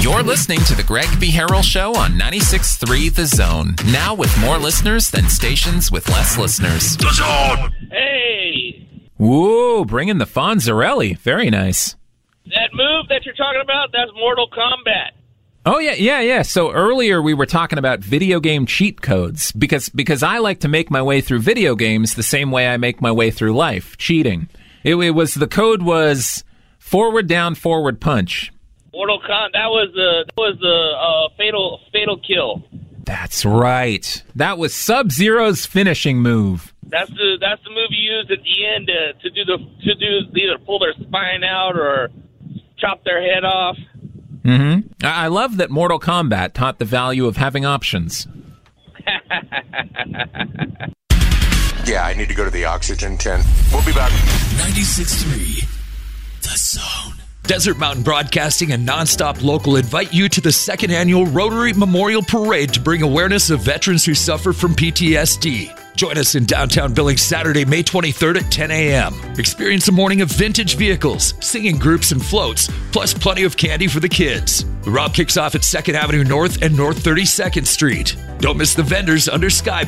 You're listening to the Greg B. Harrell Show on 96.3 The Zone. Now with more listeners than stations with less listeners. The Zone! Hey! Whoa, bringing the Fonzarelli. Very nice. That move that you're talking about, that's Mortal Kombat. Oh, yeah. So earlier we were talking about video game cheat codes because I like to make my way through video games the same way I make my way through life, cheating. The code was forward, down, forward, punch. Mortal Kombat, that was the fatal kill. That's right. That was Sub-Zero's finishing move. That's the move you used at the end to either pull their spine out or chop their head off. Mm-hmm. I love that Mortal Kombat taught the value of having options. Yeah, I need to go to the oxygen tent. We'll be back. 96.3 The Zone. Desert Mountain Broadcasting and Nonstop Local invite you to the second annual Rotary Memorial Parade to bring awareness of veterans who suffer from PTSD. Join us in downtown Billings Saturday, May 23rd at 10 a.m. Experience a morning of vintage vehicles, singing groups and floats, plus plenty of candy for the kids. The romp kicks off at 2nd Avenue North and North 32nd Street. Don't miss the vendors under Sky